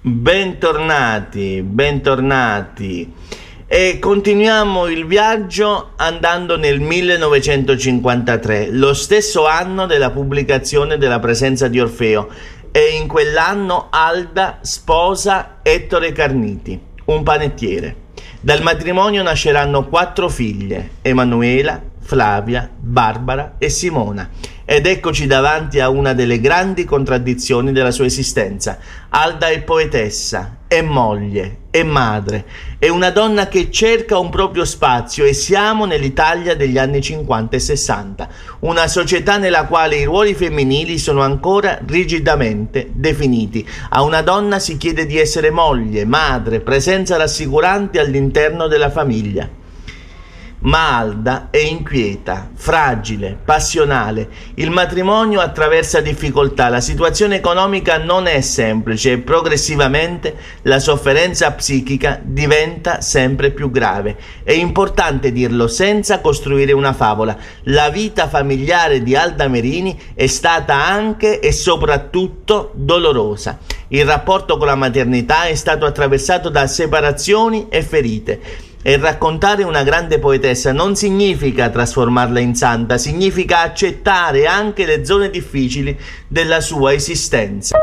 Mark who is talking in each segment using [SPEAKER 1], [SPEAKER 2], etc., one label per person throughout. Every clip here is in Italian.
[SPEAKER 1] Bentornati, bentornati. E continuiamo il viaggio andando nel 1953, lo stesso anno della pubblicazione della Presenza di Orfeo, e in quell'anno Alda sposa Ettore Carniti, un panettiere. Dal matrimonio nasceranno 4 figlie: Emanuela, Flavia, Barbara e Simona. Ed eccoci davanti a una delle grandi contraddizioni della sua esistenza. Alda è poetessa, è moglie, è madre, è una donna che cerca un proprio spazio, e siamo nell'Italia degli anni 50 e 60, una società nella quale i ruoli femminili sono ancora rigidamente definiti. A una donna si chiede di essere moglie, madre, presenza rassicurante all'interno della famiglia. Ma Alda è inquieta, fragile, passionale. Il matrimonio attraversa difficoltà, la situazione economica non è semplice e progressivamente la sofferenza psichica diventa sempre più grave. È importante dirlo senza costruire una favola. La vita familiare di Alda Merini è stata anche e soprattutto dolorosa. Il rapporto con la maternità è stato attraversato da separazioni e ferite. E raccontare una grande poetessa non significa trasformarla in santa, significa accettare anche le zone difficili della sua esistenza.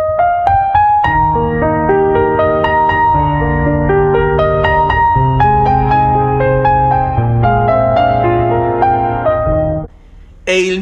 [SPEAKER 1] È il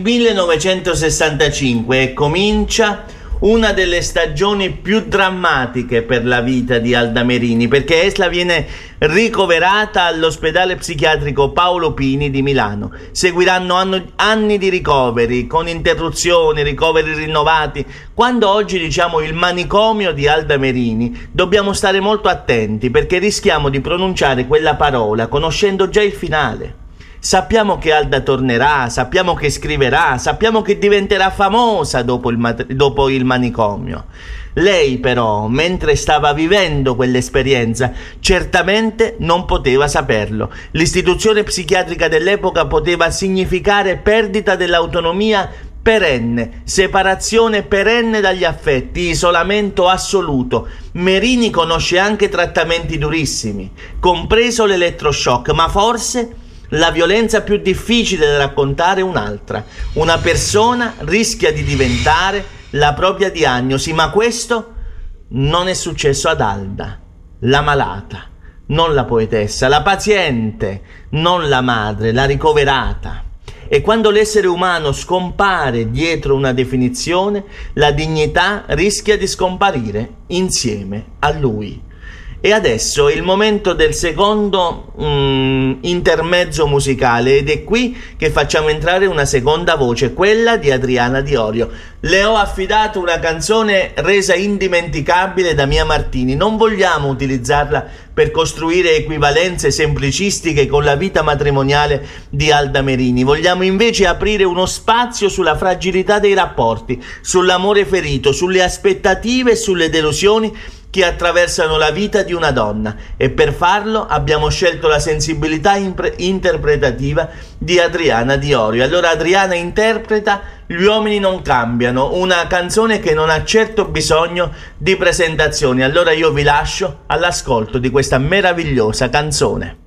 [SPEAKER 1] 1965 e comincia una delle stagioni più drammatiche per la vita di Alda Merini, perché essa viene ricoverata all'ospedale psichiatrico Paolo Pini di Milano. Seguiranno anni di ricoveri, con interruzioni, ricoveri rinnovati. Quando oggi diciamo il manicomio di Alda Merini, dobbiamo stare molto attenti, perché rischiamo di pronunciare quella parola conoscendo già il finale. Sappiamo che Alda tornerà, sappiamo che scriverà, sappiamo che diventerà famosa dopo il manicomio. Lei però, mentre stava vivendo quell'esperienza, certamente non poteva saperlo. L'istituzione psichiatrica dell'epoca poteva significare perdita dell'autonomia perenne, separazione perenne dagli affetti, isolamento assoluto. Merini conosce anche trattamenti durissimi, compreso l'elettroshock, ma forse la violenza più difficile da raccontare è un'altra. Una persona rischia di diventare la propria diagnosi, ma questo non è successo ad Alda, la malata, non la poetessa, la paziente, non la madre, la ricoverata. E quando l'essere umano scompare dietro una definizione, la dignità rischia di scomparire insieme a lui. E adesso è il momento del secondo intermezzo musicale, ed è qui che facciamo entrare una seconda voce, quella di Adriana Diorio. Le ho affidato una canzone resa indimenticabile da Mia Martini. Non vogliamo utilizzarla per costruire equivalenze semplicistiche con la vita matrimoniale di Alda Merini. Vogliamo invece aprire uno spazio sulla fragilità dei rapporti, sull'amore ferito, sulle aspettative e sulle delusioni che attraversano la vita di una donna, e per farlo abbiamo scelto la sensibilità interpretativa di Adriana Diorio. Allora Adriana interpreta Gli uomini non cambiano, una canzone che non ha certo bisogno di presentazioni. Allora io vi lascio all'ascolto di questa meravigliosa canzone.